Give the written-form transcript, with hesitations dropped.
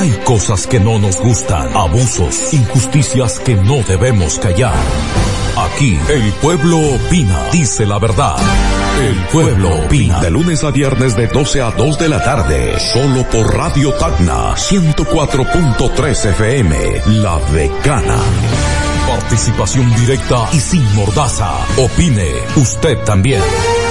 Hay cosas que no nos gustan, abusos, injusticias que no debemos callar. Aquí, el pueblo opina, dice la verdad. El pueblo opina. De lunes a viernes de 12 a 2 de la tarde. Solo por Radio Tacna 104.3 FM. La Decana. Participación directa y sin mordaza. Opine usted también.